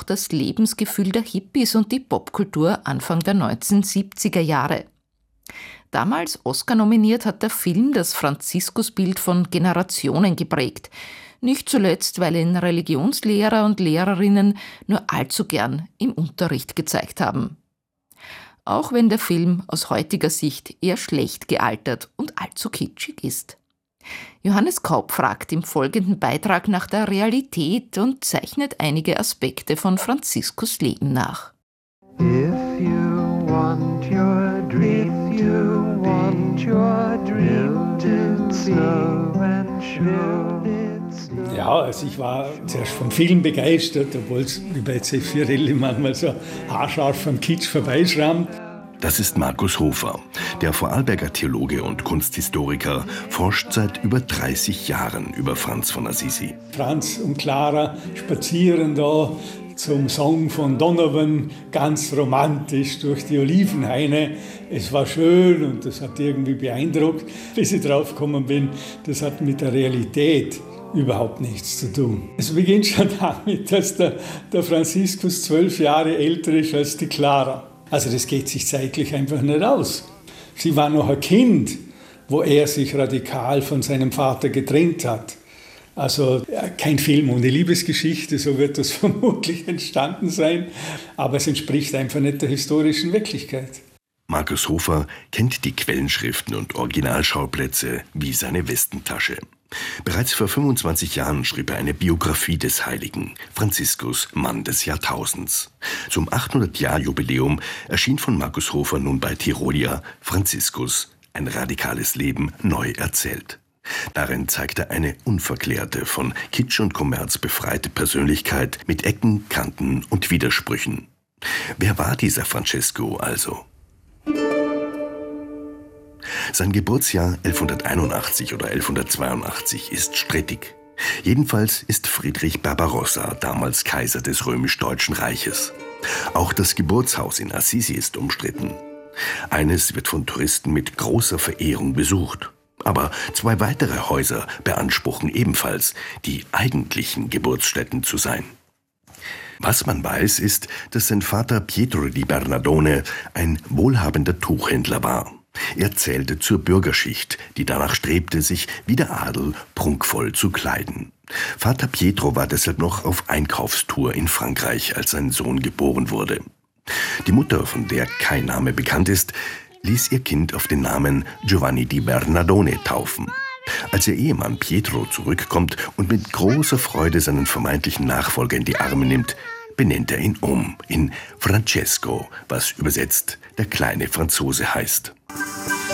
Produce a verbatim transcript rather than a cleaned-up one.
auch das Lebensgefühl der Hippies und die Popkultur Anfang der neunzehnhundertsiebziger Jahre. Damals Oscar nominiert hat der Film das Franziskusbild von Generationen geprägt. Nicht zuletzt, weil ihn Religionslehrer und Lehrerinnen nur allzu gern im Unterricht gezeigt haben. Auch wenn der Film aus heutiger Sicht eher schlecht gealtert und allzu kitschig ist. Johannes Kaup fragt im folgenden Beitrag nach der Realität und zeichnet einige Aspekte von Franziskus Leben nach. If you want your dream If you want your dream to snow and snow. Ja, also ich war zuerst vom Film begeistert, obwohl es wie bei Zeffirelli manchmal so haarscharf am Kitsch vorbeischrammt. Das ist Markus Hofer. Der Vorarlberger Theologe und Kunsthistoriker forscht seit über dreißig Jahren über Franz von Assisi. Franz und Clara spazieren da zum Song von Donovan, ganz romantisch durch die Olivenhaine. Es war schön und das hat irgendwie beeindruckt, bis ich draufgekommen bin, das hat mit der Realität überhaupt nichts zu tun. Es beginnt schon damit, dass der, der Franziskus zwölf Jahre älter ist als die Clara. Also das geht sich zeitlich einfach nicht aus. Sie war noch ein Kind, wo er sich radikal von seinem Vater getrennt hat. Also kein Film ohne Liebesgeschichte, so wird das vermutlich entstanden sein. Aber es entspricht einfach nicht der historischen Wirklichkeit. Markus Hofer kennt die Quellenschriften und Originalschauplätze wie seine Westentasche. Bereits vor fünfundzwanzig Jahren schrieb er eine Biografie des Heiligen, Franziskus, Mann des Jahrtausends. Zum achthundert-Jahr-Jubiläum erschien von Markus Hofer nun bei Tirolia Franziskus, ein radikales Leben neu erzählt. Darin zeigt er eine unverklärte, von Kitsch und Kommerz befreite Persönlichkeit mit Ecken, Kanten und Widersprüchen. Wer war dieser Francesco also? Sein Geburtsjahr elfhunderteinundachtzig oder elfhundertzweiundachtzig ist strittig. Jedenfalls ist Friedrich Barbarossa damals Kaiser des römisch-deutschen Reiches. Auch das Geburtshaus in Assisi ist umstritten. Eines wird von Touristen mit großer Verehrung besucht. Aber zwei weitere Häuser beanspruchen ebenfalls, die eigentlichen Geburtsstätten zu sein. Was man weiß, ist, dass sein Vater Pietro di Bernardone ein wohlhabender Tuchhändler war. Er zählte zur Bürgerschicht, die danach strebte, sich wie der Adel prunkvoll zu kleiden. Vater Pietro war deshalb noch auf Einkaufstour in Frankreich, als sein Sohn geboren wurde. Die Mutter, von der kein Name bekannt ist, ließ ihr Kind auf den Namen Giovanni di Bernardone taufen. Als ihr Ehemann Pietro zurückkommt und mit großer Freude seinen vermeintlichen Nachfolger in die Arme nimmt, benennt er ihn um in Francesco, was übersetzt der kleine Franzose heißt.